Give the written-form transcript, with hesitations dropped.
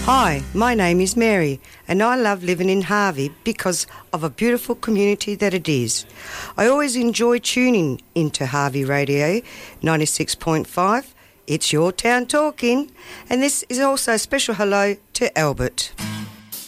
Hi, my name is Mary and I love living in Harvey because of a beautiful community that it is. I always enjoy tuning into Harvey Radio 96.5. It's your town talking, and this is also a special hello to Albert.